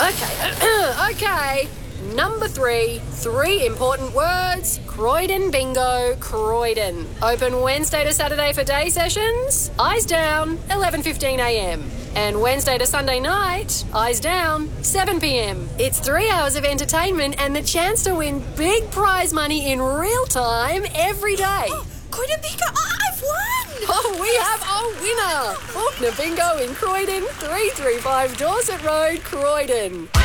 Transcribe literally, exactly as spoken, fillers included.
Okay, okay. Number three, three important words. Croydon Bingo, Croydon. Open Wednesday to Saturday for day sessions. Eyes down, eleven fifteen a m. And Wednesday to Sunday night, eyes down, seven p m. It's three hours of entertainment and the chance to win big prize money in real time every day. Oh, Croydon Bingo, oh, I've won! Oh, we have a winner! Faulkner Bingo in Croydon, three three five Dorset Road, Croydon.